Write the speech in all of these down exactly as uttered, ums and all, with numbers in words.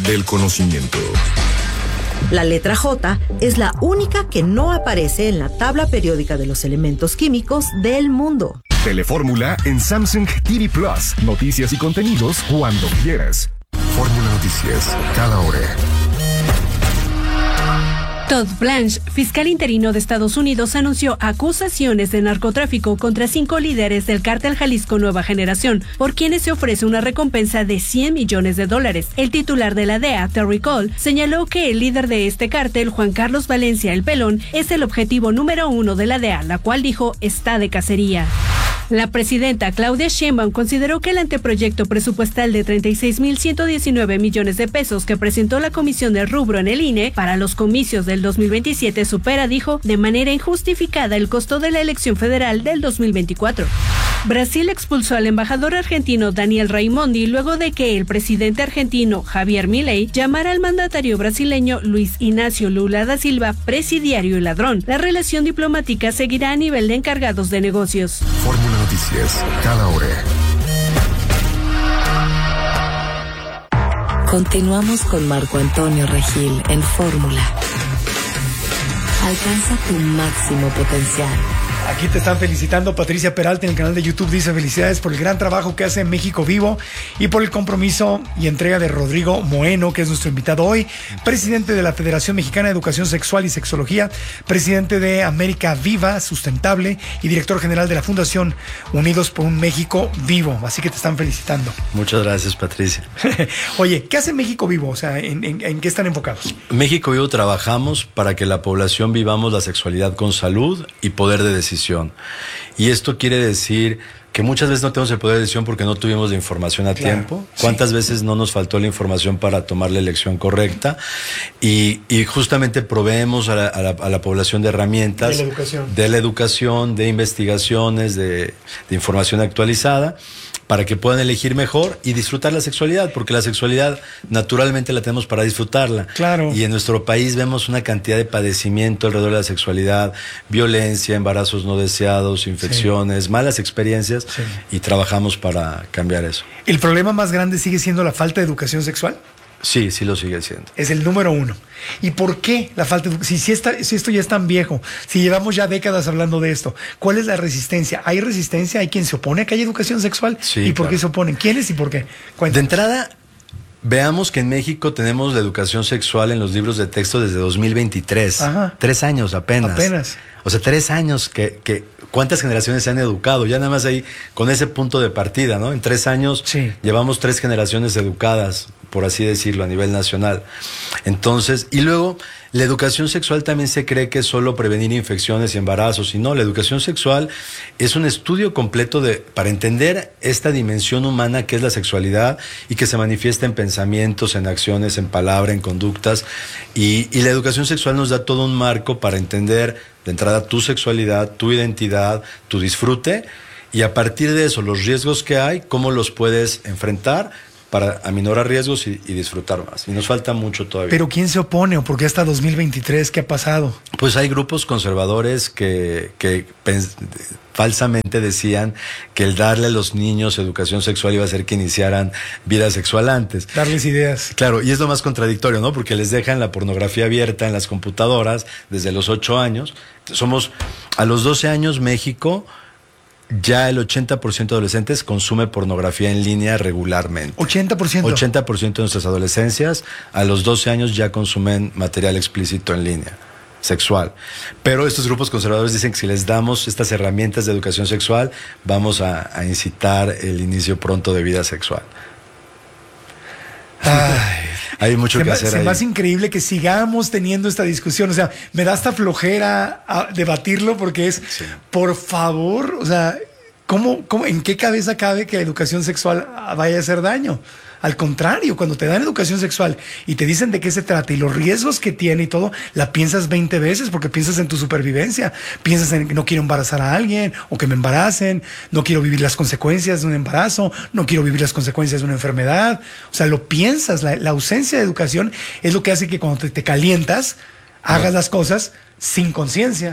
del conocimiento. La letra J es la única que no aparece en la tabla periódica de los elementos químicos del mundo. Telefórmula en Samsung T V Plus. Noticias y contenidos cuando quieras. Fórmula Noticias, cada hora. Todd Blanche, fiscal interino de Estados Unidos, anunció acusaciones de narcotráfico contra cinco líderes del cártel Jalisco Nueva Generación, por quienes se ofrece una recompensa de cien millones de dólares. El titular de la D E A, Terry Cole, señaló que el líder de este cártel, Juan Carlos Valencia el Pelón, es el objetivo número uno de la D E A, la cual dijo está de cacería. La presidenta Claudia Sheinbaum consideró que el anteproyecto presupuestal de treinta y seis mil ciento diecinueve millones de pesos que presentó la Comisión del Rubro en el I N E para los comicios del dos mil veintisiete supera, dijo, de manera injustificada el costo de la elección federal del dos mil veinticuatro. Brasil expulsó al embajador argentino Daniel Raimondi luego de que el presidente argentino Javier Milei llamara al mandatario brasileño Luis Ignacio Lula da Silva presidiario y ladrón. La relación diplomática seguirá a nivel de encargados de negocios. Fórmula Noticias, cada hora. Continuamos con Marco Antonio Regil en Fórmula. Alcanza tu máximo potencial. Aquí te están felicitando Patricia Peralta en el canal de YouTube. Dice felicidades por el gran trabajo que hace México Vivo y por el compromiso y entrega de Rodrigo Moeno, que es nuestro invitado hoy, presidente de la Federación Mexicana de Educación Sexual y Sexología, presidente de América Viva Sustentable y director general de la Fundación Unidos por un México Vivo. Así que te están felicitando. Muchas gracias, Patricia. Oye, ¿qué hace México Vivo? O sea, ¿en, en, en qué están enfocados? México Vivo trabajamos para que la población vivamos la sexualidad con salud y poder de decisión. Y esto quiere decir que muchas veces no tenemos el poder de decisión porque no tuvimos la información a claro, tiempo. ¿Cuántas sí. veces no nos faltó la información para tomar la elección correcta? Y, y justamente proveemos a la, a, la, a la población de herramientas. De la educación. De la educación, de investigaciones, de, de información actualizada, para que puedan elegir mejor y disfrutar la sexualidad, porque la sexualidad naturalmente la tenemos para disfrutarla. Claro. Y en nuestro país vemos una cantidad de padecimiento alrededor de la sexualidad, violencia, embarazos no deseados, infecciones, sí. malas experiencias, sí. y trabajamos para cambiar eso. ¿El problema más grande sigue siendo la falta de educación sexual? Sí, sí lo sigue siendo. Es el número uno. ¿Y por qué la falta de si, si, esta, si esto ya es tan viejo, si llevamos ya décadas hablando de esto, ¿cuál es la resistencia? ¿Hay resistencia? ¿Hay quien se opone a que haya educación sexual? Sí, ¿Y por claro. qué se oponen? ¿Quiénes y por qué? Cuéntame. De entrada, veamos que en México tenemos la educación sexual en los libros de texto desde dos mil veintitrés. Ajá. Tres años apenas. Apenas. O sea, tres años que, que ¿cuántas generaciones se han educado? Ya nada más ahí, con ese punto de partida, ¿no? En tres años sí. llevamos tres generaciones educadas, por así decirlo, a nivel nacional. Entonces, y luego, la educación sexual también se cree que es solo prevenir infecciones y embarazos, y no, la educación sexual es un estudio completo de, para entender esta dimensión humana que es la sexualidad y que se manifiesta en pensamientos, en acciones, en palabra, en conductas, y, y la educación sexual nos da todo un marco para entender de entrada tu sexualidad, tu identidad, tu disfrute, y a partir de eso, los riesgos que hay, cómo los puedes enfrentar para aminorar riesgos y, y disfrutar más. Y nos falta mucho todavía. ¿Pero quién se opone o por qué hasta dos mil veintitrés? ¿Qué ha pasado? Pues hay grupos conservadores que, que pens- falsamente decían que el darle a los niños educación sexual iba a hacer que iniciaran vida sexual antes. Darles ideas. Claro, y es lo más contradictorio, ¿no? Porque les dejan la pornografía abierta en las computadoras desde los ocho años. Somos, a los doce años, México, ya el ochenta por ciento de adolescentes consume pornografía en línea regularmente. ¿ochenta por ciento? ochenta por ciento de nuestras adolescencias a los doce años ya consumen material explícito en línea, sexual. Pero estos grupos conservadores dicen que si les damos estas herramientas de educación sexual, vamos a, a incitar el inicio pronto de vida sexual. Ay, hay mucho se que me, hacer se ahí. me hace increíble que sigamos teniendo esta discusión. O sea, me da hasta flojera a debatirlo porque es, sí. por favor, o sea, ¿cómo, cómo, ¿en qué cabeza cabe que la educación sexual vaya a hacer daño? Al contrario, cuando te dan educación sexual y te dicen de qué se trata y los riesgos que tiene y todo, la piensas veinte veces porque piensas en tu supervivencia. Piensas en que no quiero embarazar a alguien o que me embaracen, no quiero vivir las consecuencias de un embarazo, no quiero vivir las consecuencias de una enfermedad. O sea, lo piensas. La, la ausencia de educación es lo que hace que cuando te, te calientas, hagas las cosas sin conciencia.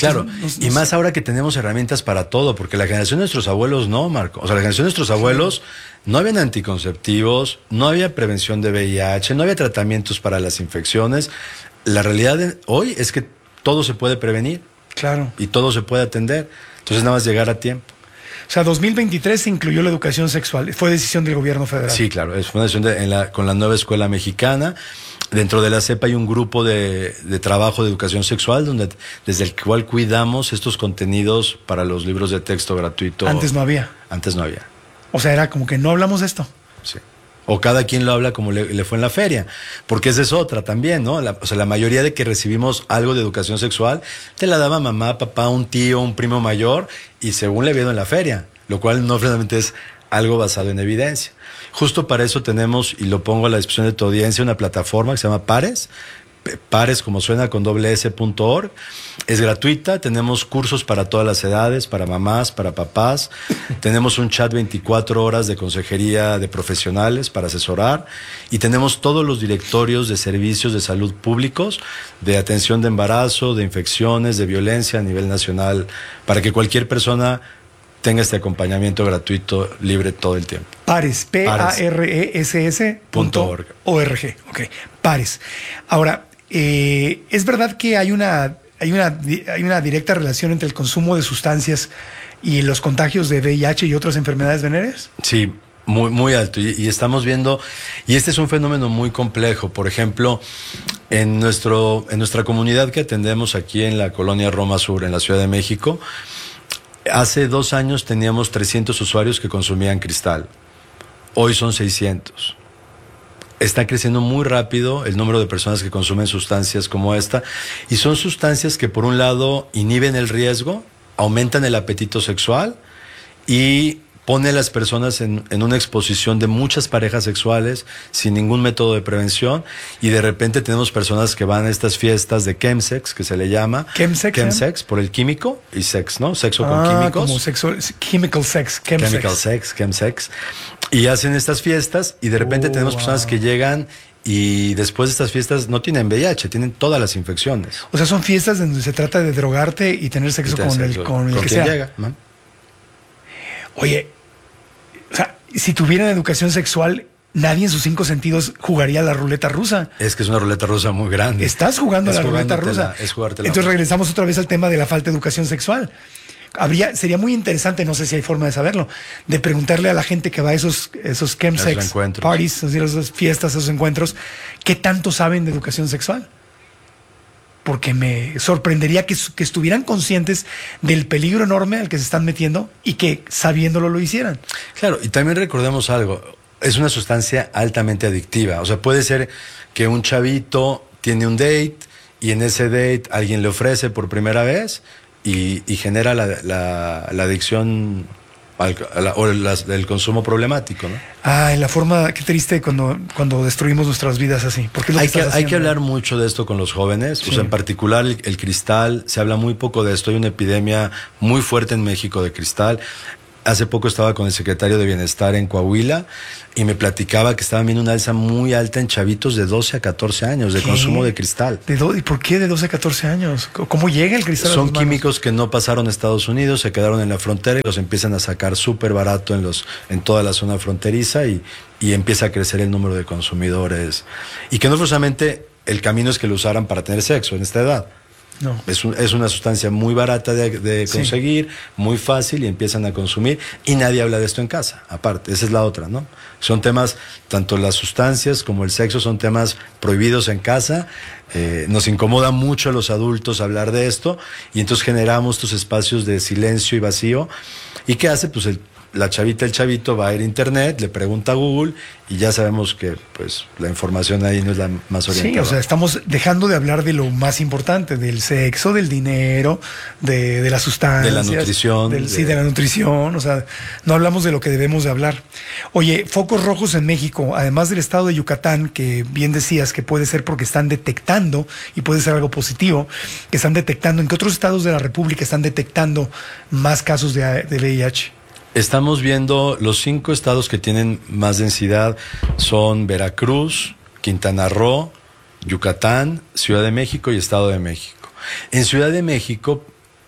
Claro, No, no, y no más sé. ahora que tenemos herramientas para todo, porque la generación de nuestros abuelos no, Marco. O sea, la generación de nuestros abuelos no habían anticonceptivos, no había prevención de V I H, no había tratamientos para las infecciones. La realidad de hoy es que todo se puede prevenir Claro. y todo se puede atender. Entonces nada más llegar a tiempo. O sea, dos mil veintitrés se incluyó la educación sexual. Fue decisión del gobierno federal. Sí, claro, es una decisión de, en la, con la nueva escuela mexicana. Dentro de la C E P hay un grupo de, de trabajo de educación sexual donde desde el cual cuidamos estos contenidos para los libros de texto gratuito. Antes no había. Antes no había, O sea, era como que no hablamos de esto. sí. O cada quien lo habla como le, le fue en la feria. Porque esa es otra también, ¿no? La, o sea, la mayoría de que recibimos algo de educación sexual te la daba mamá, papá, un tío, un primo mayor y según le vieron en la feria. Lo cual no realmente es algo basado en evidencia. Justo para eso tenemos, y lo pongo a la disposición de tu audiencia, una plataforma que se llama Pares, Pares como suena con doble s punto org. Es gratuita, tenemos cursos para todas las edades, para mamás, para papás. Tenemos un chat veinticuatro horas de consejería de profesionales para asesorar y tenemos todos los directorios de servicios de salud públicos, de atención de embarazo, de infecciones, de violencia a nivel nacional, para que cualquier persona tenga este acompañamiento gratuito, libre todo el tiempo. Pares, P A R E S S punto O R G. Ok, Pares. Ahora, eh, es verdad que hay una, hay, una, hay una directa relación entre el consumo de sustancias y los contagios de V I H y otras enfermedades venéreas. Sí, muy, muy alto. Y, y estamos viendo, y este es un fenómeno muy complejo. Por ejemplo, en, nuestro, en nuestra comunidad que atendemos aquí en la colonia Roma Sur, en la Ciudad de México, hace dos años teníamos trescientos usuarios que consumían cristal. Hoy son seiscientos. Está creciendo muy rápido el número de personas que consumen sustancias como esta. Y son sustancias que, por un lado, inhiben el riesgo, aumentan el apetito sexual y pone a las personas en, en una exposición de muchas parejas sexuales sin ningún método de prevención, y de repente tenemos personas que van a estas fiestas de chemsex, que se le llama Chemsex, chemsex por el químico, y sex, ¿no? Sexo con Ah, químicos. como sexo, chemical sex, chemsex. Chemical sex, chemsex. Y hacen estas fiestas y de repente Oh, tenemos personas wow. que llegan y después de estas fiestas no tienen V I H, tienen todas las infecciones. O sea, son fiestas donde se trata de drogarte y tener sexo Y te con hacen el, sexo con el con que quien sea. llega, ¿no? Oye, o sea, si tuvieran educación sexual, nadie en sus cinco sentidos jugaría la ruleta rusa. Es que es una ruleta rusa muy grande. Estás jugando Es la ruleta jugándotela, rusa. Es jugártela. Entonces regresamos otra vez al tema de la falta de educación sexual. Habría, sería muy interesante, no sé si hay forma de saberlo, de preguntarle a la gente que va a esos, esos chemsex Esos encuentros. parties, es decir, esas fiestas, esos encuentros, qué tanto saben de educación sexual. Porque me sorprendería que, que estuvieran conscientes del peligro enorme al que se están metiendo y que sabiéndolo lo hicieran. Claro, y también recordemos algo, es una sustancia altamente adictiva. O sea, puede ser que un chavito tiene un date y en ese date alguien le ofrece por primera vez y, y genera la, la, la adicción al, a la, o las, el consumo problemático, ¿no? Ay, la forma, qué triste cuando, cuando destruimos nuestras vidas así. Porque es lo Hay que, que, estás hay que haciendo. hablar mucho de esto con los jóvenes, Sí. o sea, en particular el, el cristal, se habla muy poco de esto, hay una epidemia muy fuerte en México de cristal. Hace poco estaba con el secretario de Bienestar en Coahuila y me platicaba que estaban viendo una alza muy alta en chavitos de doce a catorce años de ¿Qué? consumo de cristal. ¿De do- ¿Y por qué de doce a catorce años? ¿Cómo llega el cristal a Son tus manos? químicos que no pasaron a Estados Unidos, se quedaron en la frontera y los empiezan a sacar súper barato en, los, en toda la zona fronteriza y, y empieza a crecer el número de consumidores. Y que no forzosamente el camino es que lo usaran para tener sexo en esta edad. No. Es, un, es una sustancia muy barata de, de Sí. conseguir, muy fácil y empiezan a consumir y nadie habla de esto en casa, aparte, esa es la otra, ¿no? Son temas, tanto las sustancias como el sexo son temas prohibidos en casa, eh, nos incomoda mucho a los adultos hablar de esto y entonces generamos estos espacios de silencio y vacío. ¿Y qué hace? Pues el la chavita, el chavito va a ir a internet, le pregunta a Google y ya sabemos que pues la información ahí no es la más orientada. Sí, o sea, estamos dejando de hablar de lo más importante, del sexo, del dinero, de, de las sustancias. De la nutrición. del- de- Sí, de la nutrición, o sea, no hablamos de lo que debemos de hablar. Oye, focos rojos en México, además del estado de Yucatán, que bien decías que puede ser porque están detectando, y puede ser algo positivo, que están detectando, ¿en qué otros estados de la República están detectando más casos de, de V I H? Estamos viendo los cinco estados que tienen más densidad son Veracruz, Quintana Roo, Yucatán, Ciudad de México y Estado de México. En Ciudad de México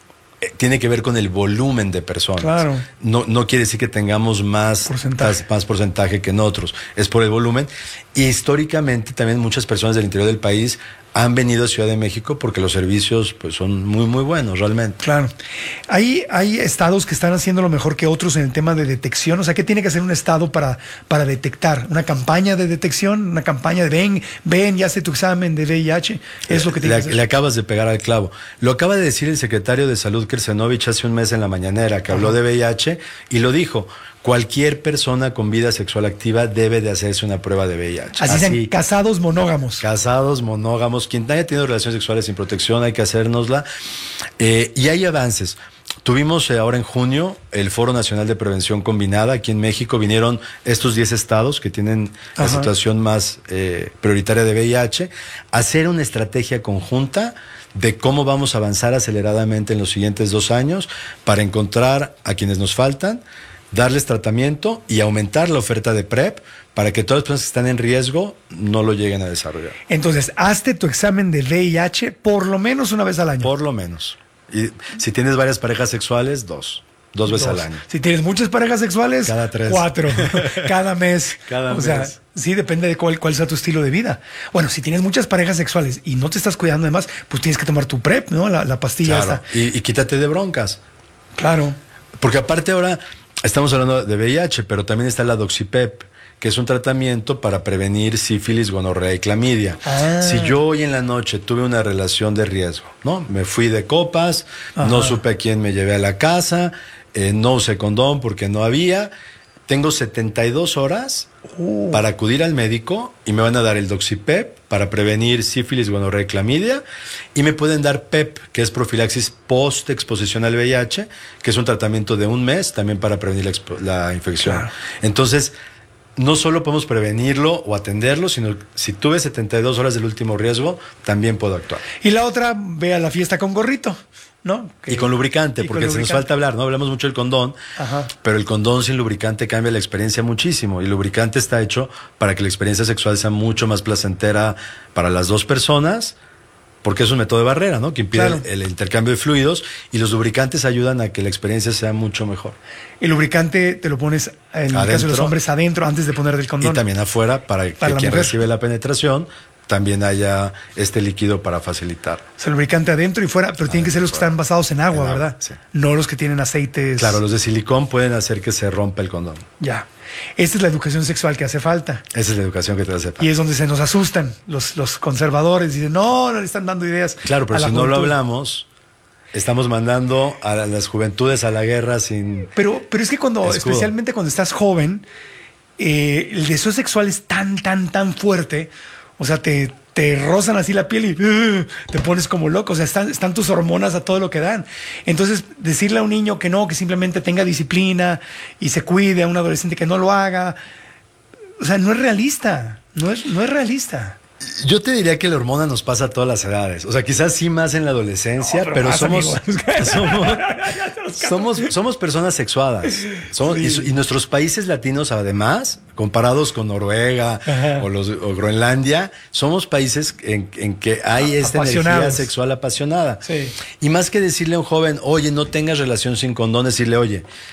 tiene que ver con el volumen de personas. Claro. No, no quiere decir que tengamos más porcentaje. Más, más porcentaje que en otros. Es por el volumen. Y históricamente también muchas personas del interior del país han venido a Ciudad de México porque los servicios pues son muy, muy buenos realmente. Claro. Hay, hay estados que están haciendo lo mejor que otros en el tema de detección. O sea, ¿qué tiene que hacer un estado para, para detectar? ¿Una campaña de detección? ¿Una campaña de ven, ven y hazte tu examen de V I H? Es lo que tiene le, que hacer. Le acabas de pegar al clavo. Lo acaba de decir el secretario de Salud, Kersenovich, hace un mes en la mañanera, que habló de V I H y lo dijo. Cualquier persona con vida sexual activa debe de hacerse una prueba de V I H. Así, Así sean casados monógamos. Casados monógamos. Quien haya tenido relaciones sexuales sin protección hay que hacérnosla. Eh, y hay avances. Tuvimos eh, ahora en junio el Foro Nacional de Prevención Combinada. Aquí en México vinieron estos diez estados que tienen la Ajá. situación más eh, prioritaria de V I H a hacer una estrategia conjunta de cómo vamos a avanzar aceleradamente en los siguientes dos años para encontrar a quienes nos faltan, darles tratamiento y aumentar la oferta de PrEP para que todas las personas que están en riesgo no lo lleguen a desarrollar. Entonces, hazte tu examen de V I H por lo menos una vez al año. Por lo menos. Y si tienes varias parejas sexuales, dos. Dos veces dos. al año. Si tienes muchas parejas sexuales, cada tres. Cuatro. Cada mes. Cada o mes. sea, sí, depende de cuál, cuál sea tu estilo de vida. Bueno, si tienes muchas parejas sexuales y no te estás cuidando además, pues tienes que tomar tu PrEP, ¿no? La, la pastilla claro. esta. Y, y quítate de broncas. Claro. Porque aparte ahora estamos hablando de V I H, pero también está la Doxipep, que es un tratamiento para prevenir sífilis, gonorrea y clamidia. Ah. Si yo hoy en la noche tuve una relación de riesgo, ¿no? Me fui de copas, Ajá. no supe a quién me llevé a la casa, eh, no usé condón porque no había, tengo setenta y dos horas uh. para acudir al médico y me van a dar el Doxipep para prevenir sífilis, gonorrea y clamidia, y me pueden dar PEP, que es profilaxis post-exposición al V I H, que es un tratamiento de un mes también para prevenir la, la infección. Claro. Entonces, no solo podemos prevenirlo o atenderlo, sino si tuve setenta y dos horas del último riesgo, también puedo actuar. Y la otra, ve a la fiesta con gorrito, ¿no? Que, y con lubricante, y porque con se lubricante. nos falta hablar, ¿no? Hablamos mucho del condón, Ajá. pero el condón sin lubricante cambia la experiencia muchísimo. Y el lubricante está hecho para que la experiencia sexual sea mucho más placentera para las dos personas, porque es un método de barrera, ¿no? Que impide claro. el, el intercambio de fluidos, y los lubricantes ayudan a que la experiencia sea mucho mejor. El lubricante te lo pones, en adentro, el caso de los hombres, adentro antes de poner el condón. Y también afuera para, para que quien mujer. recibe la penetración también haya este líquido para facilitar. O sea, el lubricante adentro y fuera, pero adentro, tienen que ser los que están basados en agua, en ¿verdad? Agua, sí. No los que tienen aceites. Claro, los de silicón pueden hacer que se rompa el condón. Ya. Esta es la educación sexual que hace falta. Esa es la educación que te hace falta. Y es donde se nos asustan los, los conservadores. Dicen, no, no le están dando ideas. Claro, pero si no lo hablamos, estamos mandando a las juventudes a la guerra sin Pero, pero es que cuando, escudo. especialmente cuando estás joven, eh, el deseo sexual es tan, tan, tan fuerte. O sea, te, te rozan así la piel y uh, te pones como loco. O sea, están, están tus hormonas a todo lo que dan. Entonces, decirle a un niño que no, que simplemente tenga disciplina y se cuide, a un adolescente que no lo haga, o sea, no es realista. No es, no es realista. Yo te diría que la hormona nos pasa a todas las edades. O sea, quizás sí más en la adolescencia, no, pero, pero somos, somos, somos, somos personas sexuadas. Somos, sí. y, y nuestros países latinos, además, comparados con Noruega o, los, o Groenlandia, somos países en, en que hay esta energía sexual apasionada. Sí. Y más que decirle a un joven, oye, no tengas relación sin condón, decirle, oye,